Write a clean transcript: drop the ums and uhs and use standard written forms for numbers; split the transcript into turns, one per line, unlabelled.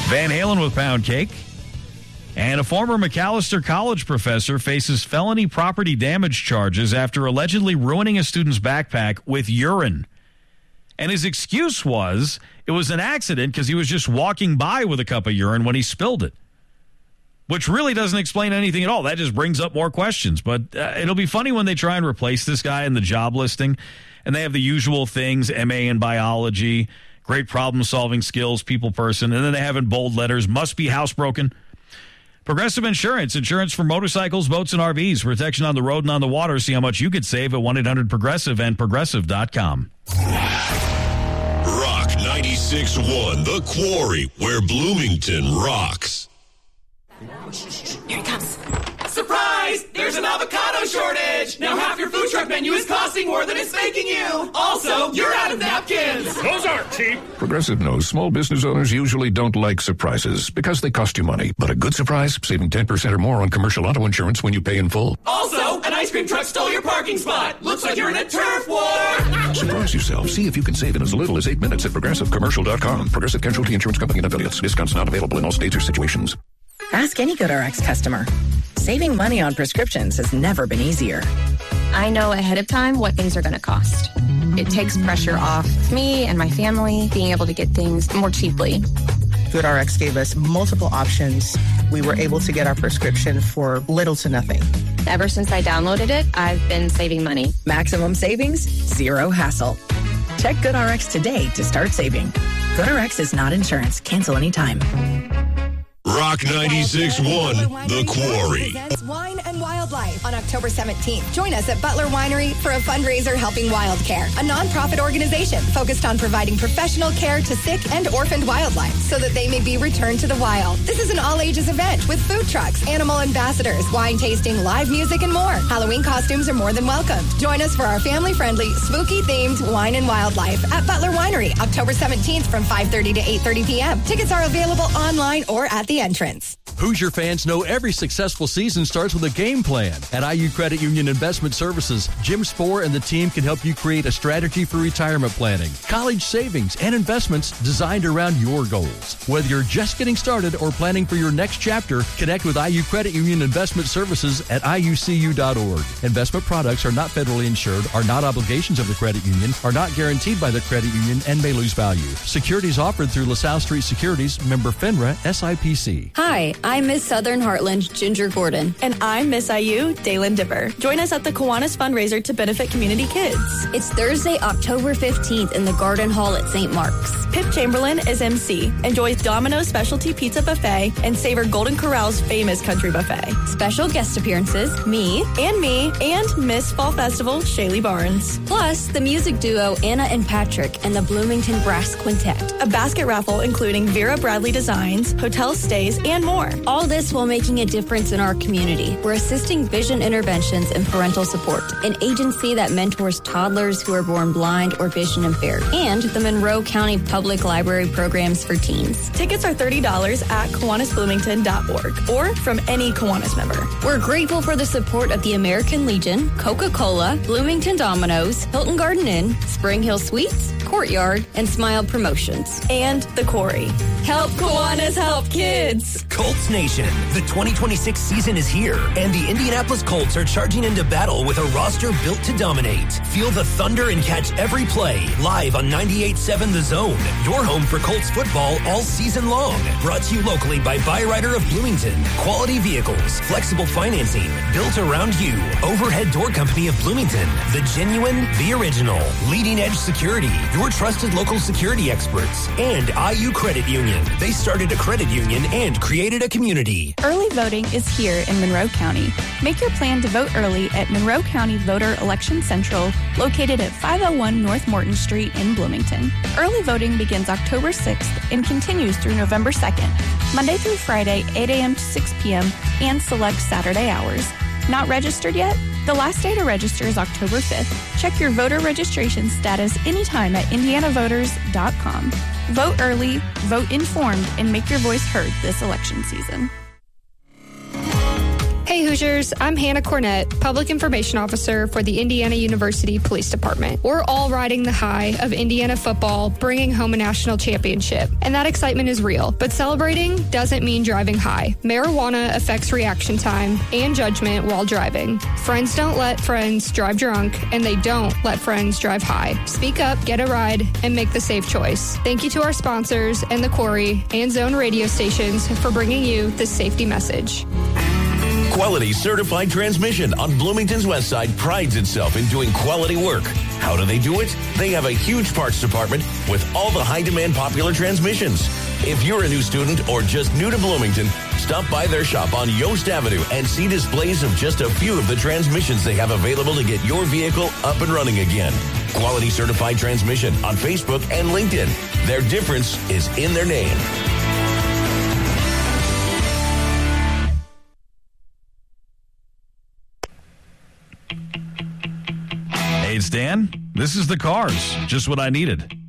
Van Halen with Pound Cake. And a former Macalester College professor faces felony property damage charges after allegedly ruining a student's backpack with urine. And his excuse was it was an accident because he was just walking by with a cup of urine when he spilled it, which really doesn't explain anything at all. That just brings up more questions. But it'll be funny when they try and replace this guy in the job listing, and they have the usual things, MA in biology, great problem-solving skills, people person, and then they have in bold letters, must be housebroken. Progressive Insurance for motorcycles, boats, and RVs. Protection on the road and on the water. See how much you could save at 1-800-PROGRESSIVE and Progressive.com.
Rock 96.1, The Quarry, where Bloomington rocks.
Here he comes. Surprise! There's an avocado shortage! Now half your food truck menu is costing more than it's making you! Also, you're out of napkins!
Those aren't cheap!
Progressive knows small business owners usually don't like surprises because they cost you money. But a good surprise, saving 10% or more on commercial auto insurance when you pay in full.
Also, an ice cream truck stole your parking spot! Looks like you're in a turf war!
Surprise yourself. See if you can save in as little as 8 minutes at ProgressiveCommercial.com. Progressive Casualty Insurance Company and affiliates. Discounts not available in all states or situations.
Ask any GoodRx customer. Saving money on prescriptions has never been easier.
I know ahead of time what things are going to cost. It takes pressure off me and my family being able to get things more cheaply.
GoodRx gave us multiple options. We were able to get our prescription for little to nothing.
Ever since I downloaded it, I've been saving money.
Maximum savings, zero hassle. Check GoodRx today to start saving. GoodRx is not insurance. Cancel anytime.
Rock 96.1, The Quarry.
Wine and Wildlife on October 17th. Join us at Butler Winery for a fundraiser helping Wild Care, a nonprofit organization focused on providing professional care to sick and orphaned wildlife so that they may be returned to the wild. This is an all-ages event with food trucks, animal ambassadors, wine tasting, live music, and more. Halloween costumes are more than welcome. Join us for our family-friendly, spooky-themed Wine and Wildlife at Butler Winery, October 17th from 5:30 to 8:30 p.m. Tickets are available online or at the entrance.
Hoosier fans know every successful season starts with a game plan. At IU Credit Union Investment Services, Jim Spohr and the team can help you create a strategy for retirement planning, college savings, and investments designed around your goals. Whether you're just getting started or planning for your next chapter, connect with IU Credit Union Investment Services at IUCU.org. Investment products are not federally insured, are not obligations of the credit union, are not guaranteed by the credit union, and may lose value. Securities offered through LaSalle Street Securities, member FINRA, SIPC.
Hi, I'm Miss Southern Heartland, Ginger Gordon.
And I'm Miss IU, Dalen Dipper. Join us at the Kiwanis fundraiser to benefit community kids.
It's Thursday, October 15th in the Garden Hall at St. Mark's.
Pip Chamberlain is MC. Enjoy Domino's Specialty Pizza Buffet and savor Golden Corral's famous country buffet.
Special guest appearances,
me, and Miss Fall Festival, Shaylee Barnes.
Plus, the music duo Anna and Patrick and the Bloomington Brass Quintet.
A basket raffle including Vera Bradley Designs, hotel stays, and more.
All this while making a difference in our community. We're assisting Vision Interventions and Parental Support, an agency that mentors toddlers who are born blind or vision impaired, and the Monroe County Public Library programs for teens.
Tickets are $30 at KiwanisBloomington.org or from any Kiwanis member.
We're grateful for the support of the American Legion, Coca-Cola, Bloomington Domino's, Hilton Garden Inn, Spring Hill Suites, Courtyard, and Smile Promotions.
And The Quarry. Help Kiwanis help kids!
Colts Nation, the 2026 season is here, and the Indianapolis Colts are charging into battle with a roster built to dominate. Feel the thunder and catch every play live on 98.7 The Zone, your home for Colts football all season long. Brought to you locally by Byrider of Bloomington. Quality vehicles, flexible financing, built around you. Overhead Door Company of Bloomington, the genuine, the original. Leading Edge Security, your trusted local security experts. And IU Credit Union. They started a credit union and created a community.
Early voting is here in Monroe County. Make your plan to vote early at Monroe County Voter Election Central, located at 501 North Morton Street in Bloomington. Early voting begins October 6th and continues through November 2nd, Monday through Friday, 8 a.m. to 6 p.m., and select Saturday hours. Not registered yet? The last day to register is October 5th. Check your voter registration status anytime at indianavoters.com. Vote early, vote informed, and make your voice heard this election season.
Hey
Hey Hoosiers, I'm Hannah Cornett, Public Information Officer for the Indiana University Police Department. We're all riding the high of Indiana football bringing home a national championship, and that excitement is real. But celebrating doesn't mean driving high. Marijuana affects reaction time and judgment while driving. Friends don't let friends drive drunk, and they don't let friends drive high. Speak up, get a ride, and make the safe choice. Thank you to our sponsors and the Quarry and Zone radio stations for bringing you this safety message.
Quality Certified Transmission on Bloomington's West Side prides itself in doing quality work. How do they do it? They have a huge parts department with all the high-demand popular transmissions. If you're a new student or just new to Bloomington, stop by their shop on Yost Avenue and see displays of just a few of the transmissions they have available to get your vehicle up and running again. Quality Certified Transmission on Facebook and LinkedIn. Their difference is in their name.
Hey, it's Dan. This is the Cars. Just what I needed.